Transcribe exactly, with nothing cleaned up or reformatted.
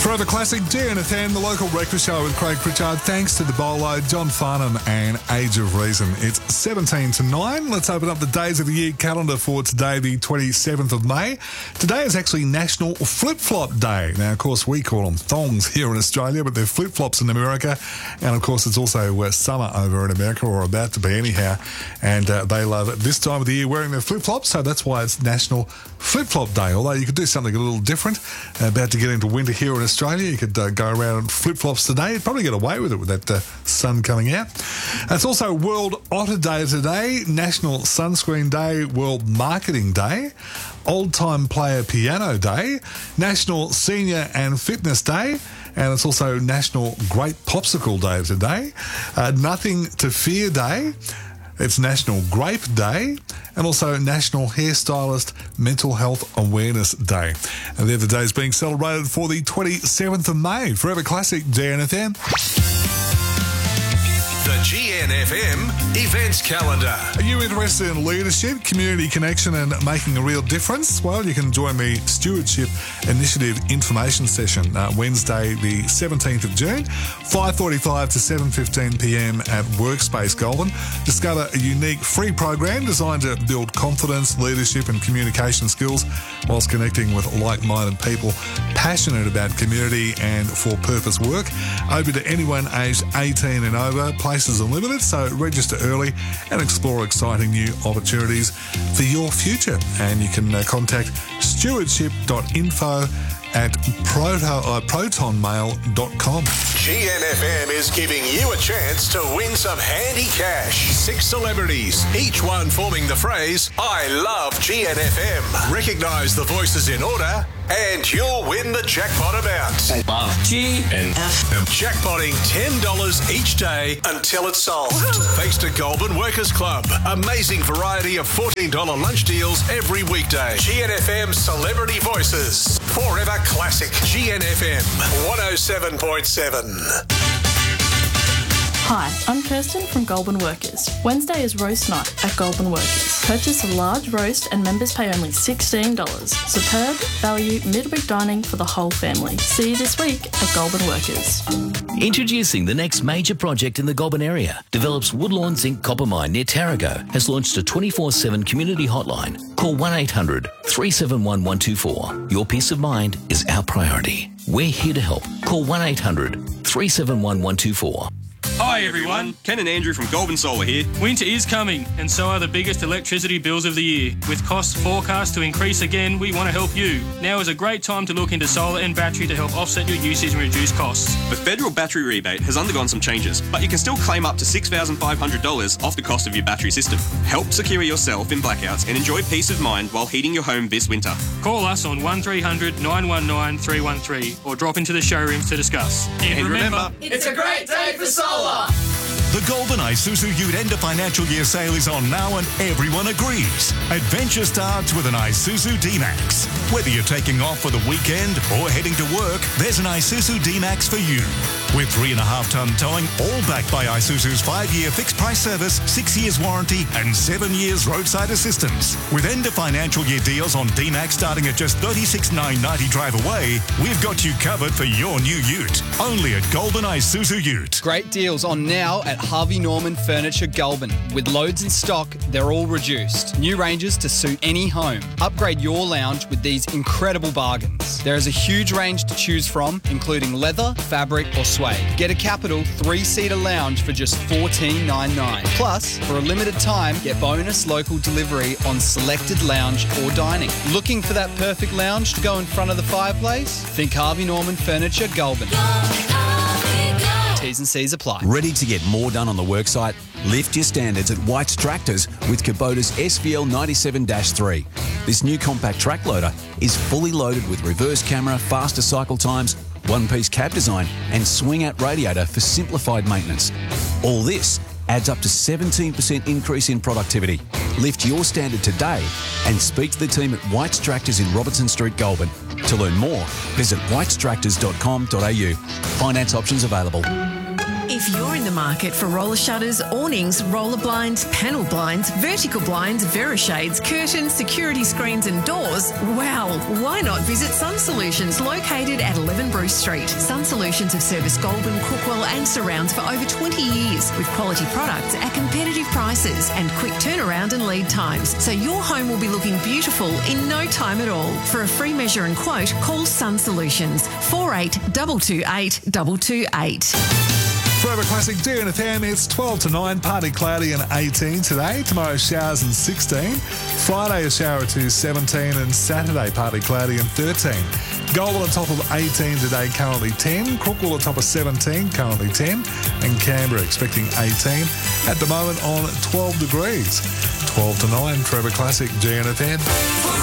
Forever Classic, G N F M, the local breakfast show with Craig Pritchard. Thanks to the Bolo, John Farnham and Age of Reason. It's seventeen to nine. Let's open up the Days of the Year calendar for today, the twenty-seventh of May. Today is actually National Flip-Flop Day. Now, of course, we call them thongs here in Australia, but they're flip-flops in America. And, of course, it's also uh, summer over in America, or about to be anyhow. And uh, they love it this time of the year wearing their flip-flops, so that's why it's National Flip-Flop Day. Although you could do something a little different. Uh, about to get into winter here in Australia. You could uh, go around in flip-flops today. You'd probably get away with it with that uh, sun coming out. It's also World Otter Day today, National Sunscreen Day, World Marketing Day, Old Time Player Piano Day, National Senior and Fitness Day, and it's also National Great Popsicle Day today, uh, Nothing to Fear Day, it's National Grape Day, and also National Hairstylist Mental Health Awareness Day. And they're the days being celebrated for the twenty-seventh of May. Forever Classic, G N F M. The G N F M Events Calendar. Are you interested in leadership, community connection and making a real difference? Well, you can join me Stewardship Initiative Information Session uh, Wednesday the seventeenth of June, five forty-five to seven fifteen p m at Workspace Goulburn. Discover a unique free program designed to build confidence, leadership and communication skills whilst connecting with like-minded people passionate about community and for-purpose work. Open to anyone aged eighteen and over. Places are limited, so register early and explore exciting new opportunities for your future. And you can uh, contact stewardship dot info at proto, uh, proton mail dot com. G N F M is giving you a chance to win some handy cash. Six celebrities, each one forming the phrase, I love G N F M. Recognise the voices in order and you'll win the jackpot amount. I love G N F M. Jackpotting ten dollars each day until it's sold. Thanks to Goulburn Workers Club. Amazing variety of fourteen dollars lunch deals every weekday. G N F M Celebrity Voices. Forever Classic. G N F M one oh seven point seven. Hi, I'm Kirsten from Goulburn Workers. Wednesday is roast night at Goulburn Workers. Purchase a large roast and members pay only sixteen dollars. Superb value midweek dining for the whole family. See you this week at Goulburn Workers. Introducing the next major project in the Goulburn area. Develops Woodlawn Zinc Copper Mine near Tarago. Has launched a twenty-four seven community hotline. Call one eight hundred three seven one one two four. Your peace of mind is our priority. We're here to help. Call one eight hundred three seven one one two four. Hi everyone, Ken and Andrew from Goulburn Solar here. Winter is coming and so are the biggest electricity bills of the year. With costs forecast to increase again, we want to help you. Now is a great time to look into solar and battery to help offset your usage and reduce costs. The federal battery rebate has undergone some changes, but you can still claim up to six thousand five hundred dollars off the cost of your battery system. Help secure yourself in blackouts and enjoy peace of mind while heating your home this winter. Call us on one three hundred nine one nine three one three or drop into the showrooms to discuss. And, and remember, remember, it's a great day for solar. The Goulburn Isuzu Ute end of financial year sale is on now and everyone agrees. Adventure starts with an Isuzu D-Max. Whether you're taking off for the weekend or heading to work, there's an Isuzu D-Max for you. With three and a half tonne towing, all backed by Isuzu's five-year fixed price service, six years warranty and seven years roadside assistance. With end of financial year deals on D-Max starting at just thirty-six thousand nine hundred ninety drive away, we've got you covered for your new ute. Only at Goulburn Isuzu Ute. Great deals on now at Harvey Norman Furniture Goulburn. With loads in stock, they're all reduced. New ranges to suit any home. Upgrade your lounge with these incredible bargains. There is a huge range to choose from, including leather, fabric or suede. Get a Capital three-seater lounge for just fourteen ninety-nine. Plus, for a limited time, get bonus local delivery on selected lounge or dining. Looking for that perfect lounge to go in front of the fireplace? Think Harvey Norman Furniture Goulburn. T's and C's apply. Ready to get more done on the worksite? Lift your standards at White's Tractors with Kubota's S V L ninety-seven dash three. This new compact track loader is fully loaded with reverse camera, faster cycle times, one-piece cab design and swing-out radiator for simplified maintenance. All this adds up to seventeen percent increase in productivity. Lift your standard today and speak to the team at White's Tractors in Robertson Street, Goulburn. To learn more, visit whites tractors dot com dot a u. Finance options available. If you're in the market for roller shutters, awnings, roller blinds, panel blinds, vertical blinds, Verishades, curtains, security screens and doors, well, why not visit Sun Solutions, located at eleven Bruce Street. Sun Solutions have serviced Goulburn, Crookwell and surrounds for over twenty years with quality products at competitive prices and quick turnaround and lead times. So your home will be looking beautiful in no time at all. For a free measure and quote, call Sun Solutions, four eight two two eight two two eight. Forever Classic G N F M, it's twelve to nine, partly cloudy and eighteen today. Tomorrow showers and sixteen. Friday a shower to seventeen and Saturday partly cloudy and thirteen. Goulburn on top of eighteen today, currently ten. Crookwell on top of seventeen, currently ten. And Canberra expecting eighteen. At the moment on twelve degrees. twelve to nine, Forever Classic G N F M.